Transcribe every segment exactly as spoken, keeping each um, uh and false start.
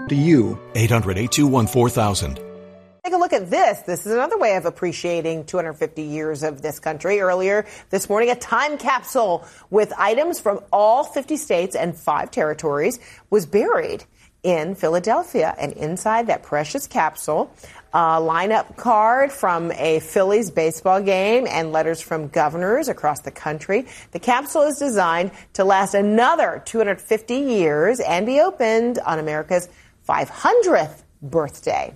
To you, eight hundred, eight two one, four thousand. Take a look at this. This is another way of appreciating two hundred fifty years of this country. Earlier this morning, a time capsule with items from all fifty states and five territories was buried in Philadelphia. And inside that precious capsule, a lineup card from a Phillies baseball game and letters from governors across the country. The capsule is designed to last another two hundred fifty years and be opened on America's five hundredth birthday.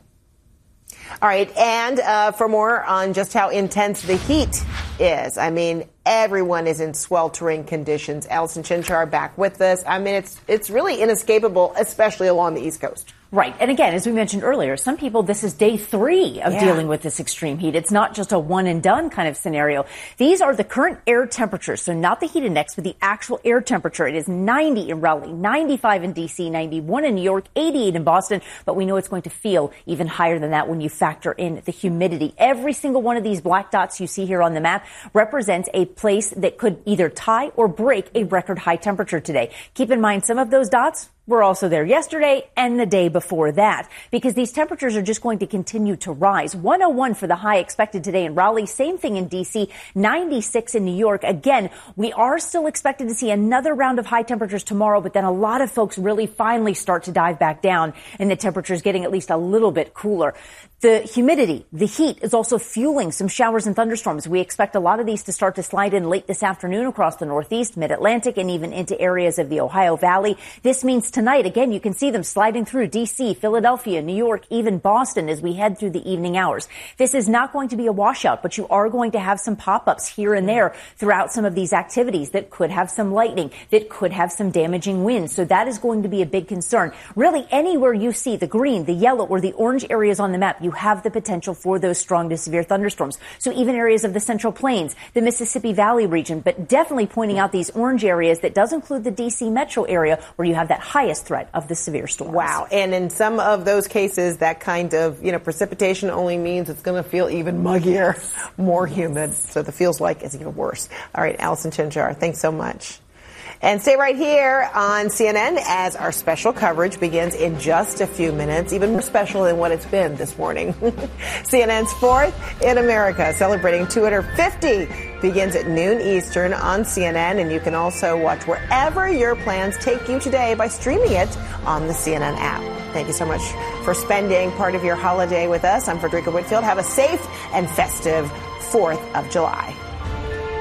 All right, and uh, for more on just how intense the heat is, I mean, everyone is in sweltering conditions. Allison Chinchar back with us. I mean, it's it's really inescapable, especially along the East Coast. Right. And again, as we mentioned earlier, some people, this is day three of yeah. dealing with this extreme heat. It's not just a one and done kind of scenario. These are the current air temperatures. So not the heat index, but the actual air temperature. It is ninety in Raleigh, ninety-five in D C, ninety-one in New York, eighty-eight in Boston. But we know it's going to feel even higher than that when you factor in the humidity. Every single one of these black dots you see here on the map represents a place that could either tie or break a record high temperature today. Keep in mind, some of those dots were also there yesterday and the day before that, because these temperatures are just going to continue to rise. one oh one for the high expected today in Raleigh. Same thing in D C, ninety-six in New York. Again, we are still expected to see another round of high temperatures tomorrow, but then a lot of folks really finally start to dive back down and the temperatures getting at least a little bit cooler. The humidity, the heat is also fueling some showers and thunderstorms. We expect a lot of these to start to slide in late this afternoon across the Northeast, Mid-Atlantic, and even into areas of the Ohio Valley. This means tonight, again, you can see them sliding through D C, Philadelphia, New York, even Boston as we head through the evening hours. This is not going to be a washout, but you are going to have some pop-ups here and there throughout some of these activities that could have some lightning, that could have some damaging winds. So that is going to be a big concern. Really, anywhere you see the green, the yellow, or the orange areas on the map, you have the potential for those strong to severe thunderstorms. So even areas of the Central Plains, the Mississippi Valley region, but definitely pointing out these orange areas that does include the D C metro area where you have that highest threat of the severe storms. Wow. And in some of those cases, that kind of, you know, precipitation only means it's going to feel even muggier, more humid. So the feels like it's even worse. All right, Allison Chinchar, thanks so much. And stay right here on C N N as our special coverage begins in just a few minutes, even more special than what it's been this morning. C N N's Fourth in America, celebrating two hundred fifty, begins at noon Eastern on C N N, and you can also watch wherever your plans take you today by streaming it on the C N N app. Thank you so much for spending part of your holiday with us. I'm Frederica Whitfield. Have a safe and festive fourth of July.